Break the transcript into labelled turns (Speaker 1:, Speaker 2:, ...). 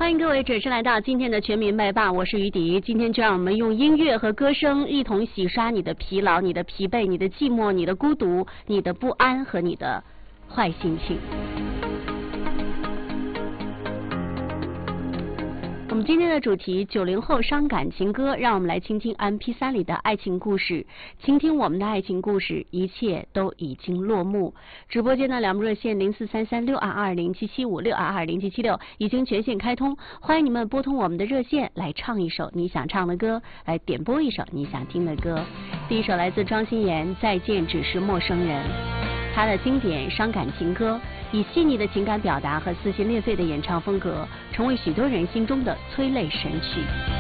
Speaker 1: 欢迎各位准时来到今天的全民麦霸，我是于迪。今天就让我们用音乐和歌声一同洗刷你的疲劳、你的疲惫、你的寂寞、你的孤独、你的不安和你的坏心情。我们今天的主题90后伤感情歌，让我们来倾听 MP3 里的爱情故事，倾听我们的爱情故事，一切都已经落幕。直播间的两部热线043362207756220776已经全线开通，欢迎你们拨通我们的热线来唱一首你想唱的歌，来点播一首你想听的歌。第一首来自庄心妍，《再见只是陌生人》，他的经典伤感情歌，以细腻的情感表达和撕心裂肺的演唱风格，成为许多人心中的催泪神曲。